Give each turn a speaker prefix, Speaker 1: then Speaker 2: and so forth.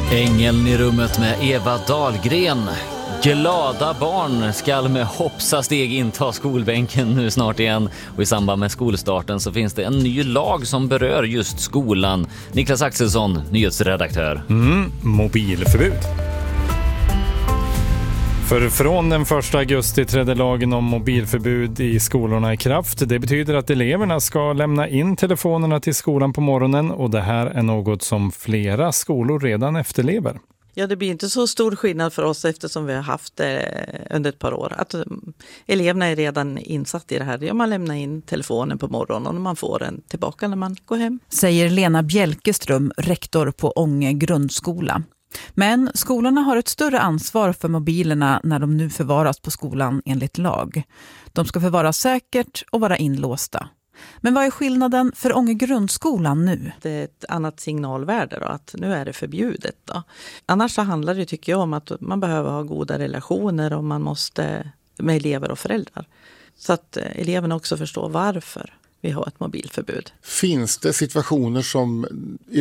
Speaker 1: Ängeln i rummet med Eva Dahlgren. Glada barn ska med hoppsa steg inta skolbänken nu snart igen. Och i samband med skolstarten så finns det en ny lag som berör just skolan. Niklas Axelsson, nyhetsredaktör.
Speaker 2: Mobilförbud. För från den 1 augusti trädde lagen om mobilförbud i skolorna i kraft. Det betyder att eleverna ska lämna in telefonerna till skolan på morgonen, och det här är något som flera skolor redan efterlever.
Speaker 3: Ja, det blir inte så stor skillnad för oss eftersom vi har haft det under ett par år. Att eleverna är redan insatt i det här. Ja, man lämnar in telefonen på morgonen och man får den tillbaka när man går hem.
Speaker 4: Säger Lena Bjälkeström, rektor på Ånge grundskola. Men skolorna har ett större ansvar för mobilerna när de nu förvaras på skolan enligt lag. De ska förvaras säkert och vara inlåsta. Men vad är skillnaden för Ånge grundskolan nu?
Speaker 3: Det är ett annat signalvärde då, att nu är det förbjudet då. Annars så handlar det, tycker jag, om att man behöver ha goda relationer och man måste med elever och föräldrar. Så att eleverna också förstår varför vi har ett mobilförbud.
Speaker 5: Finns det situationer som